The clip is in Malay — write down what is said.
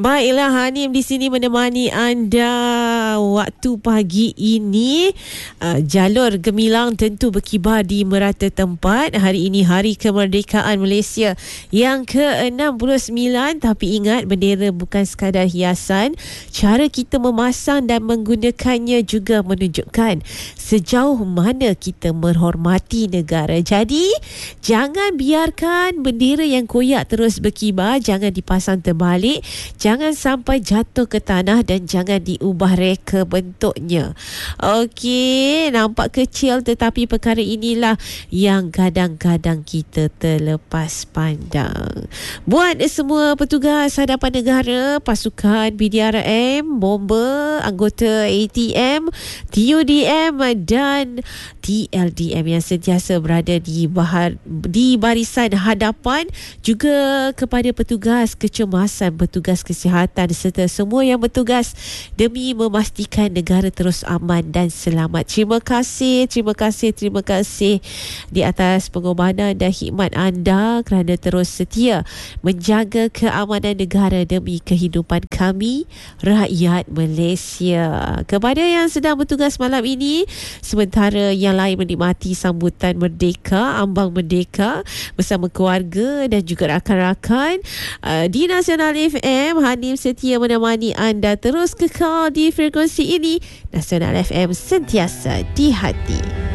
Baiklah, Hanim di sini menemani anda waktu pagi ini. Jalur gemilang tentu berkibar di merata tempat. Hari ini Hari Kemerdekaan Malaysia yang ke-69. Tapi ingat, bendera bukan sekadar hiasan. Cara kita memasang dan menggunakannya juga menunjukkan sejauh mana kita menghormati negara. Jadi, jangan biarkan bendera yang koyak terus berkibar. Jangan dipasang terbalik. Jangan sampai jatuh ke tanah dan jangan diubah reka bentuknya. Okey, nampak kecil tetapi perkara inilah yang kadang-kadang kita terlepas pandang. Buat semua petugas hadapan negara, pasukan BDRM, bomber, anggota ATM, TUDM dan TLDM yang sentiasa berada di barisan hadapan, juga kepada petugas kecemasan, petugas kesihatan serta semua yang bertugas demi memastikan negara terus aman dan selamat. Terima kasih di atas pengorbanan dan khidmat anda kerana terus setia menjaga keamanan negara demi kehidupan kami, rakyat Malaysia. Kepada yang sedang bertugas malam ini, sementara yang lain menikmati sambutan Merdeka, ambang Merdeka bersama keluarga dan juga rakan-rakan, di Nasional FM, Hanim setia menemani anda terus kekal di frekuensi ini. Nasional FM, sentiasa di hati.